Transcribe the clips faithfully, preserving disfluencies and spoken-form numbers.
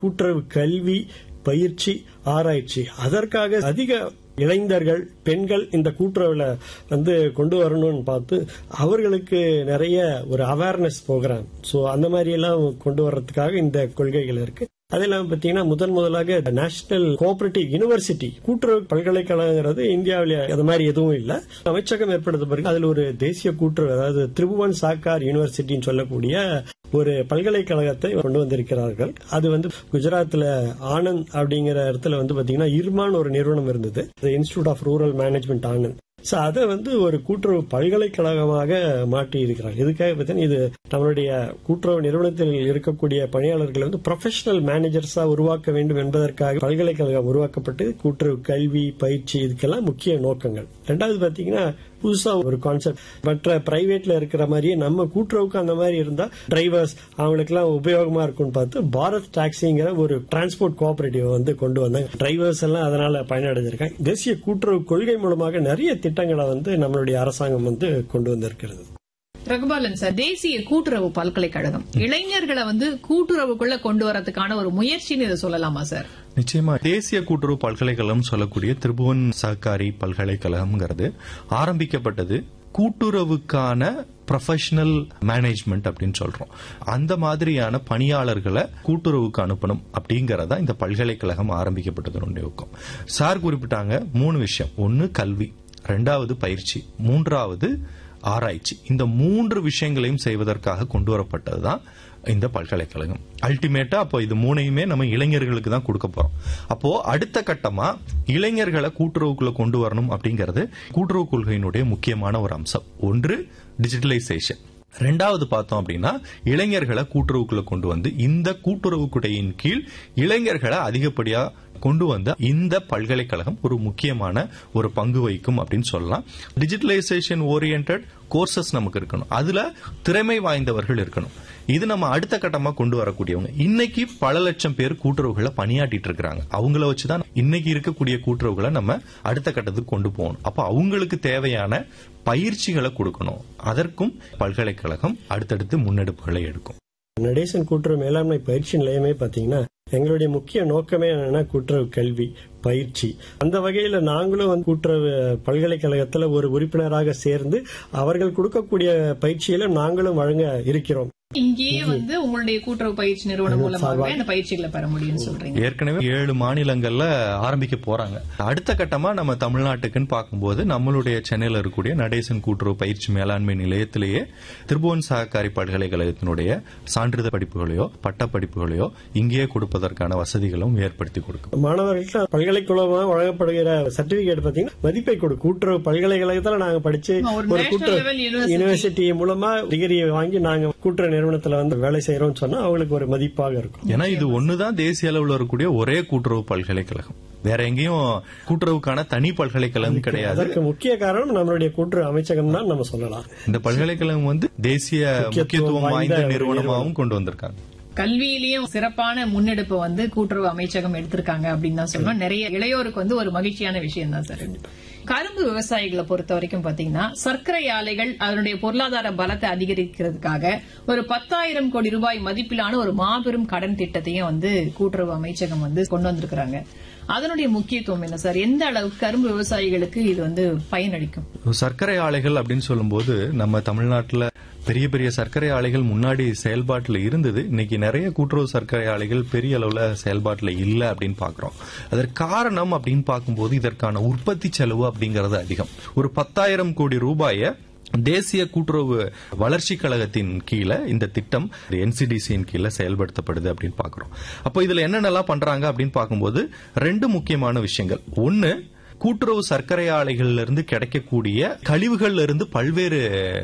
கூட்டுறவு கல்வி, பயிற்சி, ஆராய்ச்சி, அதற்காக அதிக இளைஞர்கள், பெண்கள் இந்த கூட்டுறவுல வந்து கொண்டு வரணும்னு பார்த்து அவர்களுக்கு நிறைய ஒரு அவேர்னஸ் ப்ரோக்ராம், சோ அந்த மாதிரி எல்லாம் கொண்டு வர்றதுக்காக இந்த கொள்கைகள் இருக்கு. அது இல்லாம பாத்தீங்கன்னா முதன் முதலாக நேஷனல் கோஆபரேட்டிவ் யூனிவர்சிட்டி கூட்டுறவு பல்கலைக்கழகங்கிறது இந்தியாவில அது மாதிரி எதுவும் இல்ல. அமைச்சகம் ஏற்படுத்த பிறகு அதுல ஒரு தேசிய கூட்டுறவு, அதாவது திரிபுவன் சஹகார் யூனிவர்சிட்டின்னு சொல்லக்கூடிய ஒரு பல்கலைக்கழகத்தை கொண்டு வந்திருக்கிறார்கள். அது வந்து குஜராத்ல ஆனந்த் அப்படிங்கிற இடத்துல வந்து பாத்தீங்கன்னா இர்மான் ஒரு நிறுவனம் இருந்தது, institute of rural management Anand. So அதை வந்து ஒரு கூட்டுறவு பல்கலைக்கழகமாக மாற்றி இருக்கிறார். இதுக்காக பார்த்தீங்கன்னா இது நம்மளுடைய கூட்டுறவு நிறுவனத்தில் இருக்கக்கூடிய பணியாளர்களை வந்து ப்ரொஃபஷனல் மேனேஜர்ஸா உருவாக்க வேண்டும் என்பதற்காக பல்கலைக்கழகம் உருவாக்கப்பட்டு கூட்டுறவு கல்வி, பயிற்சி இதுக்கெல்லாம் முக்கிய நோக்கங்கள். ரெண்டாவது பாத்தீங்கன்னா புதுசா ஒரு கான்செப்ட், மற்ற பிரைவேட்ல இருக்கிற மாதிரியே நம்ம கூட்டுறவுக்கு அந்த மாதிரி இருந்தா டிரைவர்ஸ் அவங்களுக்கு எல்லாம் உபயோகமா இருக்கும்னு பார்த்து பாரத் டாக்ஸிங்கிற ஒரு டிரான்ஸ்போர்ட் கோஆபரேட்டிவ் வந்து கொண்டு வந்தாங்க. டிரைவர்ஸ் எல்லாம் அதனால பயனடைஞ்சிருக்காங்க. தேசிய கூட்டுறவு கொள்கை மூலமாக நிறைய திட்டங்களை வந்து நம்மளுடைய அரசாங்கம் வந்து கொண்டு வந்திருக்கிறது. ரகுபாலன் சார், தேசிய கூட்டுறவு பல்கலைக்கழகம் இளைஞர்களை வந்து கூட்டுறவுக்குள்ள கொண்டு வரதுக்கான ஒரு முயற்சின்னு இதை சொல்லலாமா சார்? நிச்சயமா. தேசிய கூட்டுறவு பல்கலைக்கழகம் சொல்லக்கூடிய திரிபுவன் சஹகாரி பல்கலைக்கழகம்ங்கிறது ஆரம்பிக்கப்பட்டது கூட்டுறவுக்கான ப்ரொஃபஷனல் மேனேஜ்மெண்ட் அப்படின்னு சொல்றோம். அந்த மாதிரியான பணியாளர்களை கூட்டுறவுக்கு அனுப்பணும் அப்படிங்கறதா இந்த பல்கலைக்கழகம் ஆரம்பிக்கப்பட்டது நோக்கம். சார் குறிப்பிட்டாங்க மூணு விஷயம். ஒன்னு கல்வி, ரெண்டாவது பயிற்சி, மூன்றாவது ஆராய்ச்சி. இந்த மூன்று விஷயங்களையும் செய்வதற்காக கொண்டு வரப்பட்டதுதான் இந்த பல்கலைக்கழகம். அல்டிமேட்டா அப்போ இது மூணையுமே நம்ம இளைஞர்களுக்கு தான் கொடுக்க போறோம். அப்போ அடுத்த கட்டமா இளைஞர்களை கூட்டுறவுக்குள்ள கொண்டு வரணும் அப்படிங்கறது கூட்டுறவு கொள்கையினுடைய முக்கியமான ஒரு அம்சம். ஒன்று டிஜிட்டலைசேஷன், ரெண்டாவது பார்த்தோம் அப்படின்னா இளைஞர்களை கூட்டுறவுக்குள்ள கொண்டு வந்து இந்த கூட்டுறவு குடையின் கீழ் இளைஞர்களை அதிகப்படியா கொண்டு வந்த இந்த பல்கலைக்கழகம் ஒரு முக்கியமான ஒரு பங்கு வகிக்கும் அப்படின்னு சொல்லலாம். டிஜிட்டலைசேஷன் ஓரியன்டட் கோர்சஸ் நமக்கு இருக்கணும், அதுல திறமை வாய்ந்தவர்கள் இருக்கணும். இது நம்ம அடுத்த கட்டமா கொண்டு வரக்கூடியவங்க. இன்னைக்கு பல லட்சம் பேர் கூட்டுறவுகளை பணியாற்றிட்டு இருக்காங்க. அவங்கள வச்சுதான் இன்னைக்கு இருக்கக்கூடிய கூட்டுறவுகளை நம்ம அடுத்த கட்டத்துக்கு கொண்டு போகணும். அப்ப அவங்களுக்கு தேவையான பயிற்சிகளை கொடுக்கணும். அதற்கும் பல்கலைக்கழகம் அடுத்தடுத்து முன்னெடுப்புகளை எடுக்கும். நடேசன் கூட்டுறவு மேலாண்மை பயிற்சி நிலையமே பாத்தீங்கன்னா எங்களுடைய முக்கிய நோக்கமே என்னன்னா கூட்டுறவு கல்வி, பயிற்சி. அந்த வகையில நாங்களும் வந்து கூட்டுறவு பல்கலைக்கழகத்துல ஒரு உறுப்பினராக சேர்ந்து அவர்கள் கொடுக்கக்கூடிய பயிற்சியில நாங்களும் வழங்க இருக்கிறோம். இங்கேயே வந்து உங்களுடைய கூட்டுறவு பயிற்சி நிறுவனம் மூலமாக இந்த பயிற்சிகளை பெற முடியும்னு சொல்றீங்க. ஏற்கனவே ஏழு மாநிலங்கள்ல ஆரம்பிக்க போறாங்க. அடுத்த கட்டமா நம்ம தமிழ்நாட்டுக்குன்னு பார்க்கும்போது நம்மளுடைய சென்னையில் இருக்கக்கூடிய நடேசன் கூட்டுறவு பயிற்சி மேலாண்மை நிலையத்திலேயே திரிபுவன் சஹகாரி பல்கலைக்கழகத்தினுடைய சான்றிதழ் படிப்புகளையோ பட்ட படிப்புகளையோ இங்கேயே கொடுப்பதற்கான வசதிகளும் ஏற்படுத்தி கொடுக்கும். மாணவர்களுக்கு பல்கலைக்கழகமாக வழங்கப்படுகிற சர்டிபிகேட் பாத்தீங்கன்னா மதிப்பை கொடுக்கும். கூட்டுறவு பல்கலைக்கழகத்தில் நாங்க படிச்சு ஒரு கூட்டுறவு யூனிவர்சிட்டி மூலமா டிகிரி வாங்கி நாங்க கூட்டுறவு நிறுவனத்துல வந்து வேலை செய்யறோம் சொன்னா அவங்களுக்கு ஒரு மதிப்பாக இருக்கும். ஏன்னா இது ஒண்ணுதான் தேசிய அளவில் இருக்கக்கூடிய ஒரே கூட்டுறவு பல்கலைக்கழகம். வேற எங்கேயும் கூட்டுறவுக்கான தனி பல்கலைக்கழகம் கிடையாது. அதற்கு முக்கிய காரணம் நம்மளுடைய கூட்டுறவு அமைச்சகம் தான் நம்ம சொல்லலாம். இந்த பல்கலைக்கழகம் வந்து தேசிய முக்கியத்துவம் வாய்ந்த நிறுவனமாகவும் கொண்டு வந்திருக்காங்க. கல்வியிலயும் சிறப்பான முன்னெடுப்பு வந்து கூட்டுறவு அமைச்சகம் எடுத்திருக்காங்க அப்படின்னு தான் சொல்லுவோம். நிறைய இளையோருக்கு வந்து ஒரு மகிழ்ச்சியான விஷயம் தான் சார். கரும்பு விவசாயிகளை பொறுத்த வரைக்கும் பாத்தீங்கன்னா சர்க்கரை ஆலைகள் அதனுடைய பொருளாதார பலத்தை அதிகரிக்கிறதுக்காக ஒரு பத்தாயிரம் கோடி ரூபாய் மதிப்பிலான ஒரு மாபெரும் கடன் திட்டத்தையும் வந்து கூட்டுறவு அமைச்சகம் வந்து கொண்டு வந்திருக்கிறாங்க. அதனுடைய முக்கியத்துவம் என்ன சார்? எந்த அளவுக்கு கரும்பு விவசாயிகளுக்கு இது வந்து பயனளிக்கும்? சர்க்கரை ஆலைகள் அப்படின்னு சொல்லும்போது நம்ம தமிழ்நாட்டில் பெரிய பெரிய சர்க்கரை ஆலைகள் முன்னாடி செயல்பாட்டில் இருந்தது. இன்னைக்கு நிறைய கூட்டுறவு சர்க்கரை ஆலைகள் பெரிய அளவுல செயல்பாட்டில் இல்லை அப்படின்னு பாக்குறோம். அதற்கு காரணம் அப்படின்னு பார்க்கும்போது இதற்கான உற்பத்தி செலவு அப்படிங்கறது அதிகம். ஒரு பத்தாயிரம் கோடி ரூபாயை தேசிய கூட்டுறவு வளர்ச்சி கழகத்தின் கீழே இந்த திட்டம் என்சிடிசியின் கீழே செயல்படுத்தப்படுது அப்படின்னு பாக்குறோம். அப்போ இதுல என்னென்னலாம் பண்றாங்க அப்படின்னு பார்க்கும்போது ரெண்டு முக்கியமான விஷயங்கள். ஒன்னு, கூட்டுறவு சர்க்கரை ஆலைகள்ல இருந்து கிடைக்கக்கூடிய கழிவுகள்ல இருந்து பல்வேறு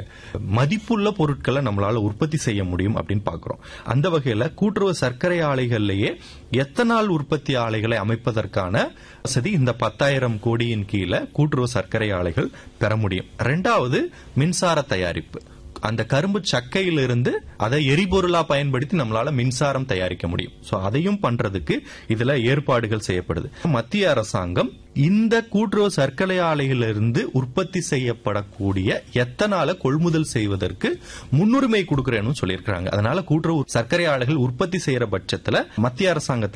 மதிப்புள்ள பொருட்களை நம்மளால உற்பத்தி செய்ய முடியும் அப்படின்னு பாக்குறோம். அந்த வகையில கூட்டுறவு சர்க்கரை ஆலைகள்லயே எத்தனால் உற்பத்தி ஆலைகளை அமைப்பதற்கான வசதி இந்த பத்தாயிரம் கோடியின் கீழே கூட்டுறவு சர்க்கரை ஆலைகள் பெற முடியும். ரெண்டாவது, மின்சார தயாரிப்பு. அந்த கரும்பு சக்கையிலிருந்து அதை எரிபொருளா பயன்படுத்தி நம்மளால மின்சாரம் தயாரிக்க முடியும். சோ அதையும் பண்றதுக்கு இதுல ஏற்பாடுகள் செய்யப்படுது. மத்திய அரசாங்கம் இந்த கூட்டுறவு சர்க்கரை ஆலையிலிருந்து உற்பத்தி செய்யப்படக்கூடிய எத்தனால கொள்முதல் செய்வதற்கு முன்னுரிமை கொடுக்கிறேன்னு சொல்லியிருக்காங்க. அதனால கூட்டுறவு சர்க்கரை ஆலைகள் உற்பத்தி செய்யற பட்சத்துல மத்திய அரசாங்கத்துல